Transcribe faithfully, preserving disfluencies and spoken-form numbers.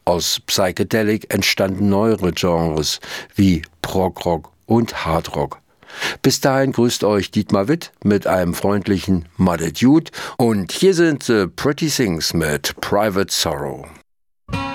Aus Psychedelic entstanden neuere Genres wie Progrock und Hardrock. Bis dahin grüßt euch Dietmar Witt mit einem freundlichen Muddy Dude und hier sind The Pretty Things mit Private Sorrow.